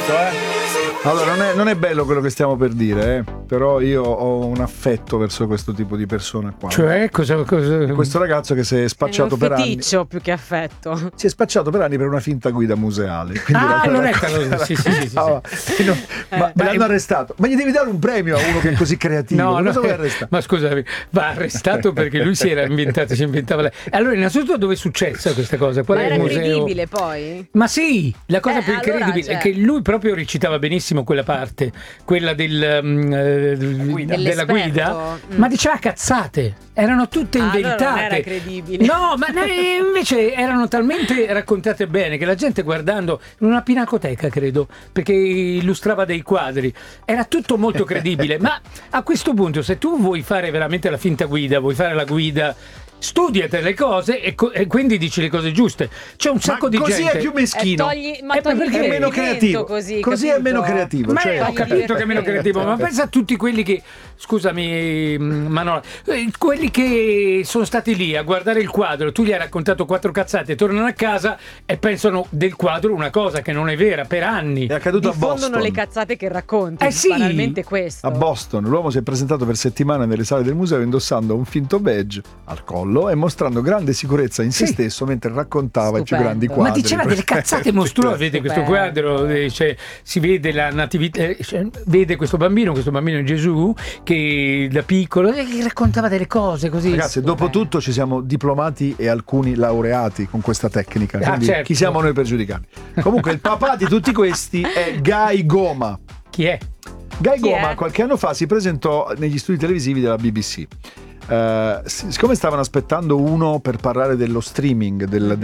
questo, Allora, non è bello quello che stiamo per dire, però io ho un affetto verso questo tipo di persona qua. Cioè, cosa... Questo ragazzo che si è spacciato per anni. È un feticcio più che affetto. Si è spacciato per anni per una finta guida museale. Non è quello. Sì. Ma l'hanno arrestato. Ma gli devi dare un premio a uno che è così creativo. Cosa vuoi arrestare? Ma scusami, va arrestato perché lui si inventava lei. Allora, innanzitutto, dove è successa questa cosa? Qual Ma è era il museo? credibile poi? Ma sì, la cosa più incredibile allora, è che lui proprio recitava benissimo quella parte, quella della guida, ma diceva cazzate, erano tutte inventate. Allora non era credibile. No, ma invece erano talmente raccontate bene che la gente guardando in una pinacoteca, credo, perché illustrava dei quadri, era tutto molto credibile. Ma a questo punto, se tu vuoi fare veramente la finta guida, vuoi fare la guida, studiate le cose e quindi dici le cose giuste. C'è un sacco di gente. Così è più meschino. Perché è meno creativo. Così è meno creativo. Ma ho capito che è meno creativo, ma pensa a tutti quelli che, scusami Manola, quelli che sono stati lì a guardare il quadro, tu gli hai raccontato 4 cazzate, tornano a casa e pensano del quadro una cosa che non è vera per anni. È accaduto a Boston. Diffondono le cazzate che racconti. Sì. Banalmente questo. A Boston l'uomo si è presentato per settimane nelle sale del museo indossando un finto badge al collo e mostrando grande sicurezza in se stesso mentre raccontava i più grandi quadri. Ma diceva delle cazzate mostruose. Vede questo quadro, si vede la natività, vede questo bambino è Gesù che da piccolo raccontava delle cose così. Ragazzi, dopo tutto ci siamo diplomati e alcuni laureati con questa tecnica, quindi certo. Chi siamo noi per giudicarli? Comunque il papà di tutti questi è Guy Goma. Chi è? Guy Goma qualche anno fa si presentò negli studi televisivi della BBC. Siccome stavano aspettando uno per parlare dello streaming,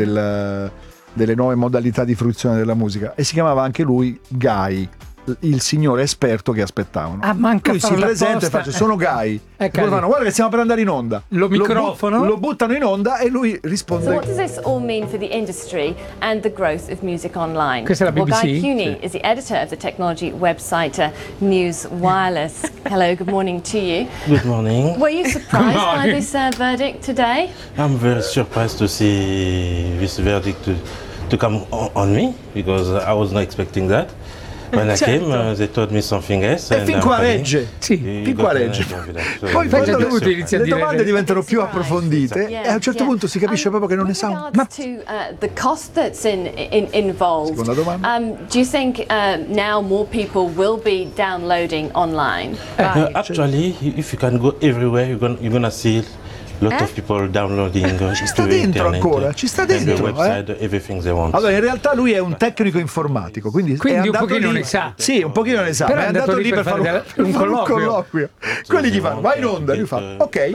delle nuove modalità di fruizione della musica, e si chiamava anche lui Guy, il signore esperto che aspettavano. Lui si presenta e face: sono Guy. E poi fanno: guarda che stiamo per andare in onda. Lo microfono, lo buttano in onda e lui risponde. So what does this all mean for the industry and the growth of music online? Questa è la BBC. Well, Guy Cuny is the editor of the technology website News Wireless. Hello, good morning to you. Good morning. Were you surprised by this verdict today? I'm very surprised to see this verdict to come on me, because I was not expecting that. When I came, they told me something else. E fin qua regge. Fin qua regge. Poi quando le domande diventano più approfondite e a un certo punto si capisce proprio che non ne sa. Ma the cost that's involved. Seconda domanda. Do you think now more people will be downloading online? Actually, if you can go everywhere, you're gonna see lot of people downloading. Ci sta dentro ancora, ci sta dentro. Website, everything they want. Allora, in realtà lui è un tecnico informatico, quindi è un pochino ne sa. Sì, un pochino ne sa. Però è andato lì per fare un colloquio. Quelli gli fanno: vai in onda, lui fa: ok.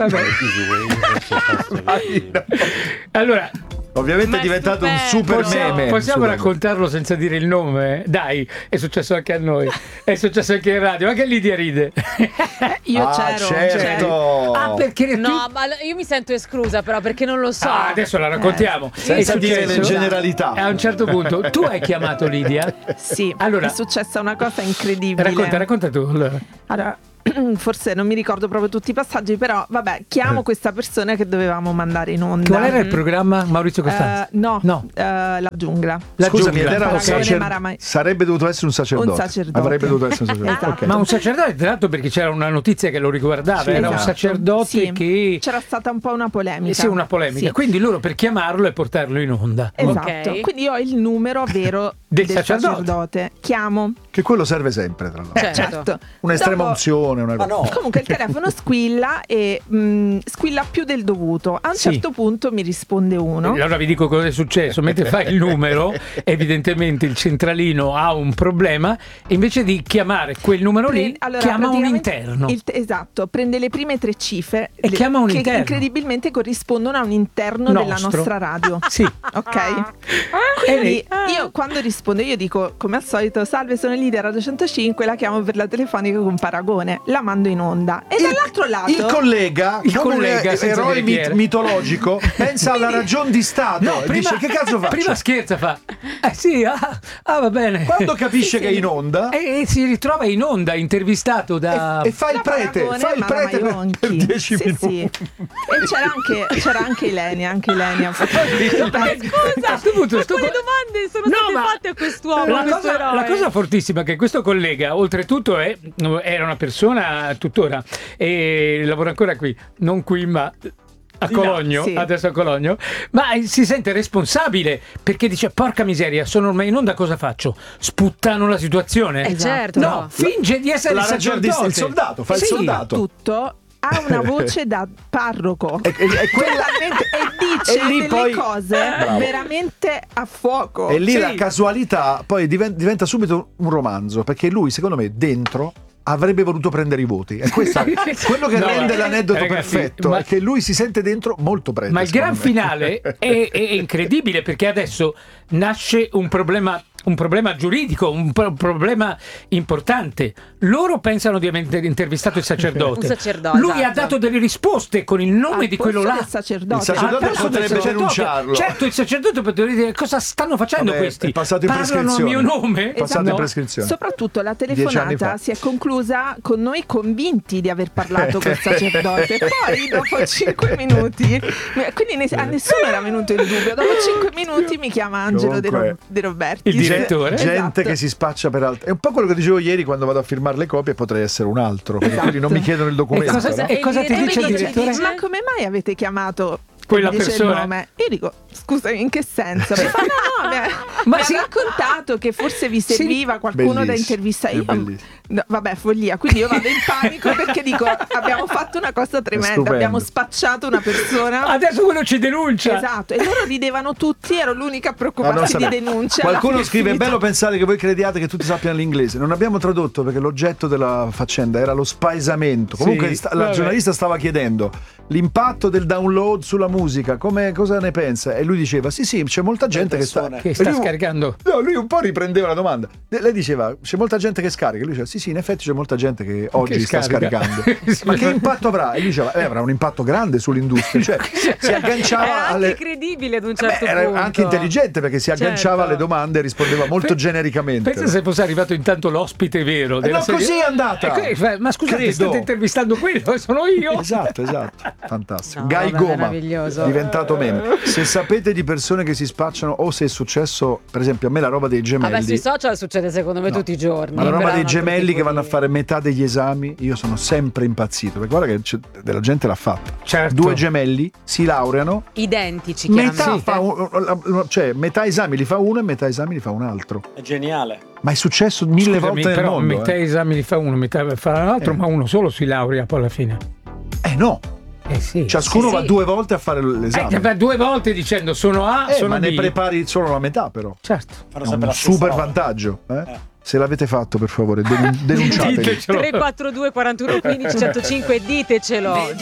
Allora, ovviamente è diventato un super meme. Possiamo raccontarlo senza dire il nome? Dai, è successo anche a noi, è successo anche in radio, anche Lidia ride. Io c'ero. Certo. Perché no, ma io mi sento esclusa però perché non lo so. Adesso la raccontiamo. Senza dire le generalità. A un certo punto tu hai chiamato Lidia. Sì, allora, è successa una cosa incredibile. Racconta tu. Allora, forse non mi ricordo proprio tutti i passaggi, però vabbè, chiamo questa persona che dovevamo mandare in onda. Qual era il programma? Maurizio Costanzo? No. La giungla. Scusami, giungla. Sarebbe dovuto essere un sacerdote. Avrebbe dovuto essere un sacerdote. Esatto. Ma un sacerdote, tra l'altro, perché c'era una notizia che lo riguardava, era un sacerdote che c'era stata un po' una polemica. Sì, una polemica. Sì. Quindi loro per chiamarlo e portarlo in onda. Esatto. Quindi io ho il numero vero del sacerdote. Chiamo. Che quello serve sempre, tra l'altro. Certo. Un'estrema unzione, una cosa. Comunque il telefono squilla e squilla più del dovuto. A un certo punto mi risponde uno. Allora vi dico cosa è successo. Mentre fai il numero, evidentemente il centralino ha un problema e invece di chiamare quel numero lì, chiama un interno. Esatto, prende le prime 3 cifre e chiama un che interno. Incredibilmente corrispondono a un interno della nostra radio. Sì. Ok? Quindi io quando rispondo io dico come al solito: salve, sono Lidia Radio 105, la chiamo per la telefonica con Paragone. La mando in onda. E dall'altro lato il collega eroe mitologico pensa alla ragion di Stato. No, dice: che cazzo faccio? Prima scherza, fa sì, va bene. Quando capisce che è in onda e si ritrova in onda intervistato da e fa il prete per 10 minuti. Sì. E c'era anche Ilenia. Scusa, quelle domande sono state fatte a quest'uomo. La cosa fortissima bellissima che questo collega, oltretutto, era una persona tuttora e lavora ancora qui, non qui ma a Cologno, sì. adesso a Cologno, ma si sente responsabile perché dice: porca miseria, sono ormai in onda, cosa faccio? Sputtano la situazione? Certo. No, finge di essere il sacerdote. Il soldato, fa il soldato. Tutto ha una voce da parroco E quella- e dice e lì delle poi- cose Bravo. veramente a fuoco. E lì Sì. la casualità poi diventa subito un romanzo, perché lui, secondo me, dentro avrebbe voluto prendere i voti. E questo quello che No, rende l'aneddoto ragazzi, perfetto ma- è che lui si sente dentro molto presto. Ma il gran secondo me. finale è incredibile, perché adesso nasce un problema giuridico, un problema importante. Loro pensano di aver intervistato il sacerdote. Un sacerdote, Lui ha esatto. dato delle risposte con il nome Al di quello posto là. del sacerdote. Il sacerdote Al posto del potrebbe sacerdote. denunciarlo. Certo, il sacerdote potrebbe dire: cosa stanno facendo Vabbè, questi? è passato in Parlano a prescrizione. mio nome? È passato in No. prescrizione. Soprattutto la 10 anni fa. telefonata si è conclusa con noi convinti di aver parlato col sacerdote. Poi dopo 5 minuti, quindi a nessuno era venuto il dubbio. Dopo 5 minuti mi chiama Angelo Comunque, De Roberti. il direttore. Gente Esatto. che si spaccia per altro. È un po' quello che dicevo ieri quando vado a firmare le copie, potrei essere un altro, perché quelli non mi chiedono il documento. cosa- no? e cosa ti dice il direttore? Ma come mai avete chiamato Quella dice persona? il nome? Io dico: scusami, in che senso? Mi fa, no, mi Ma ha sì. raccontato che forse vi serviva qualcuno da Bellissimo, intervistare. è Io, bellissimo. no, vabbè, follia. Quindi io vado in panico perché dico: abbiamo fatto una cosa tremenda, stupendo. abbiamo spacciato una persona. Adesso quello ci denuncia. Esatto, e loro ridevano tutti, ero l'unica a Ma non preoccuparsi di sapevo. denuncia. Alla Qualcuno fine scrive: è finito. bello pensare che voi crediate che tutti sappiano l'inglese. Non abbiamo tradotto perché l'oggetto della faccenda era lo spaesamento. Comunque Sì, la vabbè. giornalista stava chiedendo l'impatto del download sulla musica, cosa ne pensa? E lui diceva: sì, c'è molta gente che sta Che sta E lui- scaricando. No, lui un po' riprendeva la domanda. Lei diceva: c'è molta gente che scarica. Lui diceva: sì, in effetti c'è molta gente che oggi sta scarica. scaricando. Sì. Ma che impatto avrà? E lui diceva: avrà un impatto grande sull'industria. Cioè, si agganciava Era anche alle. credibile ad un Beh, certo era punto. anche intelligente perché si agganciava Certo. alle domande e rispondeva molto genericamente. Pensa se fosse arrivato intanto l'ospite vero della no, serie. così è andata. Ma scusate, Credo. state intervistando quello? Sono io. Esatto, fantastico. No, Guy vabbè, Goma, meraviglioso. diventato meme. Se sapete di persone che si spacciano o se è successo, per esempio a me la roba dei gemelli. Vabbè, sui social succede secondo me No. tutti i giorni. Ma la roba però dei è un altro gemelli tipo che vanno a di- fare metà degli esami, io sono sempre impazzito. Perché guarda che della gente l'ha fatta. Certo. 2 gemelli si laureano, Identici, metà, chiaramente. cioè metà esami li fa uno e metà esami li fa un altro. È geniale. Ma è successo 1000 volte nel però mondo. metà esami li fa uno, metà fa l'altro, ma uno solo si laurea poi alla fine. No, Sì. ciascuno Sì, va sì. 2 volte a fare l'esame. Per 2 volte dicendo sono A, sono ma B. ne prepari solo la metà però. Certo. Fanno È sempre un la stessa super roba. vantaggio. Se l'avete fatto, per favore, denunciateli. Ditecelo. 342 41 15 105, ditecelo.